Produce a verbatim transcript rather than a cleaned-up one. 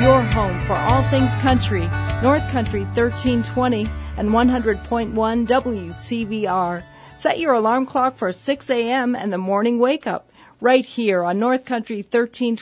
your home for all things country, North Country thirteen twenty and one hundred point one W C V R. Set your alarm clock for six a.m. and the morning wake-up right here on North Country thirteen twenty.